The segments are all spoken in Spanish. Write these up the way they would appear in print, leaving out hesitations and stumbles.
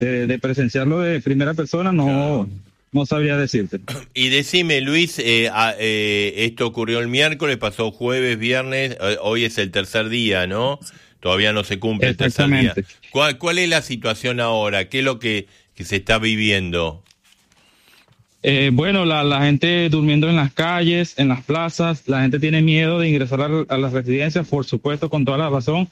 de presenciarlo de primera persona, no sabría decirte. Y decime, Luis, esto ocurrió el miércoles, pasó jueves, viernes, hoy es el tercer día, ¿no? Todavía no se cumple el tercer día. ¿Cuál es la situación ahora? ¿Qué es lo que se está viviendo? Bueno, la gente durmiendo en las calles, en las plazas, la gente tiene miedo de ingresar a las residencias, por supuesto, con toda la razón.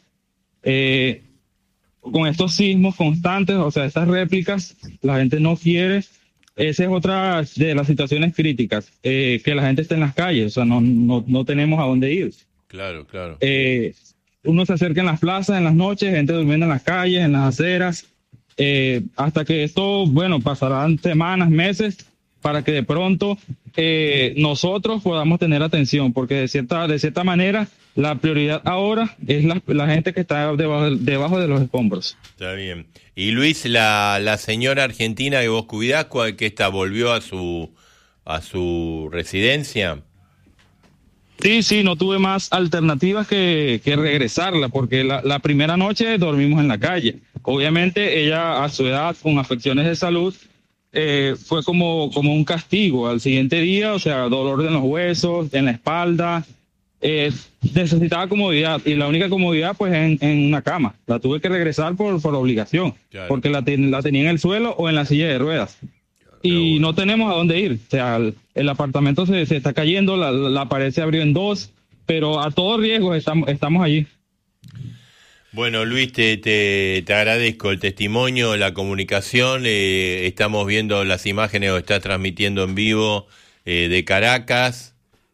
Con estos sismos constantes, o sea, estas réplicas, la gente no quiere. Esa es otra de las situaciones críticas, que la gente esté en las calles, o sea, no tenemos a dónde ir. Claro. Uno se acerca en las plazas, en las noches, gente durmiendo en las calles, en las aceras, hasta que esto, bueno, pasarán semanas, meses, para que de pronto nosotros podamos tener atención, porque de cierta manera la prioridad ahora es la gente que está debajo de los escombros. Está bien. Y Luis, la señora argentina que vos cuidás, que está, volvió a su residencia. Sí, no tuve más alternativas que regresarla, porque la primera noche dormimos en la calle. Obviamente ella a su edad, con afecciones de salud, fue como un castigo. Al siguiente día, o sea, dolor en los huesos, en la espalda, necesitaba comodidad, y la única comodidad pues en una cama. La tuve que regresar por obligación, claro, porque la tenía en el suelo o en la silla de ruedas. Y no tenemos a dónde ir, o sea, el apartamento se está cayendo, la pared se abrió en dos, pero a todo riesgo estamos allí. Bueno, Luis, te agradezco el testimonio, la comunicación. Estamos viendo las imágenes, o está transmitiendo en vivo de Caracas,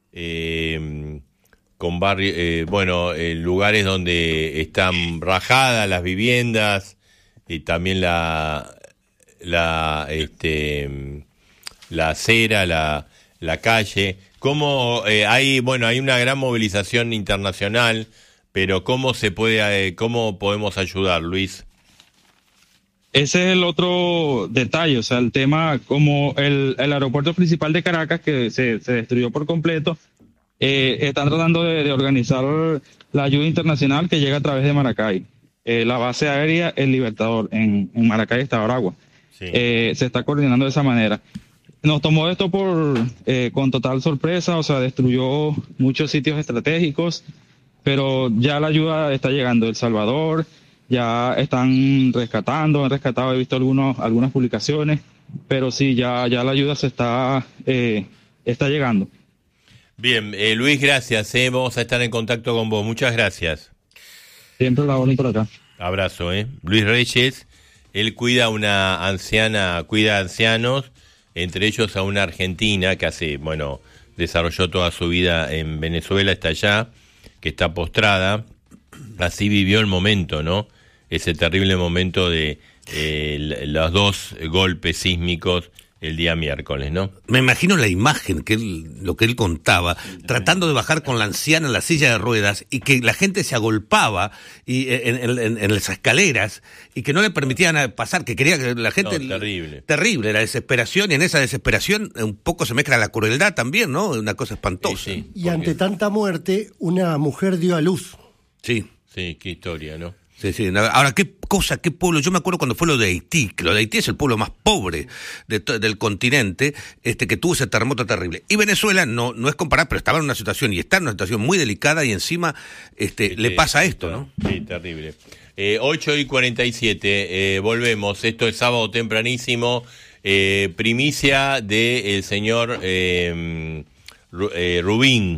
con lugares donde están rajadas las viviendas, y también la acera, la calle. ¿Cómo hay una gran movilización internacional, pero cómo podemos ayudar, Luis? Ese es el otro detalle, o sea, el tema, como el aeropuerto principal de Caracas, que se destruyó por completo, están tratando de organizar la ayuda internacional que llega a través de Maracay. La base aérea El Libertador en Maracay está Aragua. Sí. Se está coordinando de esa manera. Nos tomó esto con total sorpresa, o sea, destruyó muchos sitios estratégicos, pero ya la ayuda está llegando. El Salvador, ya están han rescatado, he visto algunas publicaciones, pero sí, ya la ayuda se está llegando. Bien, Luis, gracias, vamos a estar en contacto con vos, muchas gracias. Siempre la orden por acá. Abrazo, Luis Reyes, él cuida cuida ancianos, entre ellos a una argentina que desarrolló toda su vida en Venezuela, está allá, que está postrada, así vivió el momento, ¿no? Ese terrible momento de los dos golpes sísmicos el día miércoles, ¿no? Me imagino la imagen, lo que él contaba, tratando de bajar con la anciana en la silla de ruedas, y que la gente se agolpaba en las escaleras y que no le permitían pasar, que quería que la gente... No, terrible. Terrible, la desesperación, y en esa desesperación un poco se mezcla la crueldad también, ¿no? Una cosa espantosa. Sí, y ante tanta muerte, una mujer dio a luz. Sí. Sí, qué historia, ¿no? Sí. Ahora, qué pueblo. Yo me acuerdo cuando fue lo de Haití, que lo de Haití es el pueblo más pobre del continente, que tuvo ese terremoto terrible. Y Venezuela no es comparable, pero estaba en una situación, y está en una situación muy delicada, y encima le pasa esto, ¿no? Sí, terrible. 8:47, volvemos. Esto es sábado tempranísimo, primicia del señor Rubín.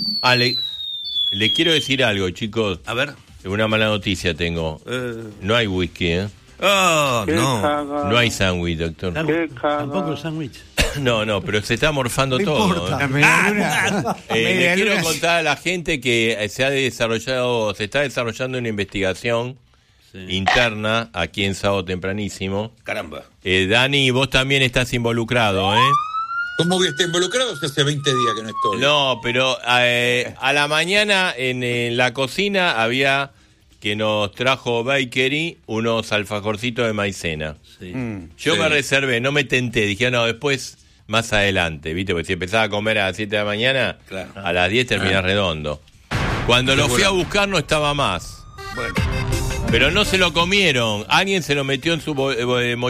Le quiero decir algo, chicos. A ver. Una mala noticia tengo. No hay whisky, Oh, no. No hay sándwich, doctor. Tampoco sándwich. No, pero se está morfando No todo. importa. Le quiero contar a la gente que se está desarrollando una investigación interna aquí en Sábado Tempranísimo. Caramba. Dani, vos también estás involucrado, ¿Cómo que está involucrado? Hace 20 días que no estoy. No, pero a la mañana en la cocina había que nos trajo Bakery unos alfajorcitos de maicena. Sí. Yo me reservé, no me tenté, dije no, después más adelante, ¿viste? Porque si empezaba a comer a las 7 de la mañana, claro, a las 10 terminás redondo. Cuando lo fui a buscar no estaba más. Bueno. Pero no se lo comieron. Alguien se lo metió en su mochila.